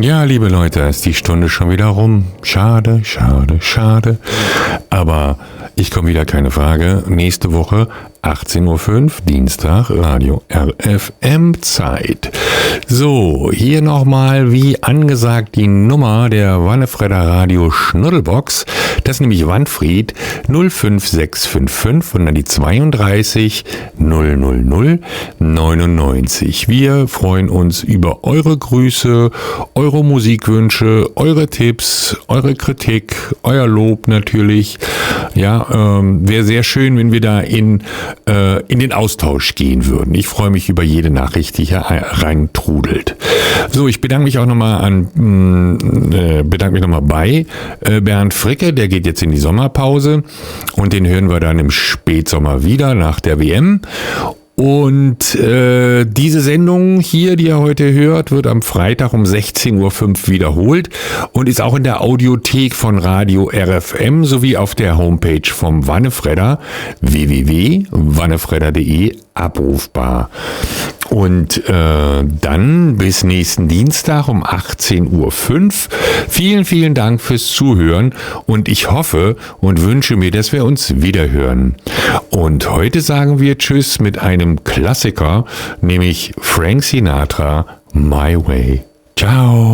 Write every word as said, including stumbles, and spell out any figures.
Ja, liebe Leute, ist die Stunde schon wieder rum. Schade, schade, schade. Aber ich komme wieder, keine Frage. Nächste Woche achtzehn Uhr fünf, Dienstag, Radio R F M Zeit. So, hier nochmal wie angesagt die Nummer der Wannefredder Radio Schnuddelbox. Das ist nämlich Wanfried null fünf sechs fünf fünf und dann die zweiunddreißig null null null neunundneunzig. Wir freuen uns über eure Grüße, eure Musikwünsche, eure Tipps, eure Kritik, euer Lob natürlich. Ja, ähm, wäre sehr schön, wenn wir da in äh, in den Austausch gehen würden. Ich freue mich über jede Nachricht, die hier reintrudelt. So, ich bedanke mich auch nochmal an, äh, bedanke mich nochmal bei äh, Bernd Fricke, der geht jetzt in die Sommerpause und den hören wir dann im Spätsommer wieder nach der W M. Und äh, diese Sendung hier, die ihr heute hört, wird am Freitag um sechzehn Uhr fünf wiederholt und ist auch in der Audiothek von Radio R F M sowie auf der Homepage vom Wannefredder w w w punkt wannefredder punkt de abrufbar. Und äh, dann bis nächsten Dienstag um achtzehn Uhr fünf. Vielen, vielen Dank fürs Zuhören und ich hoffe und wünsche mir, dass wir uns wiederhören. Und heute sagen wir Tschüss mit einem Klassiker, nämlich Frank Sinatra, My Way. Ciao.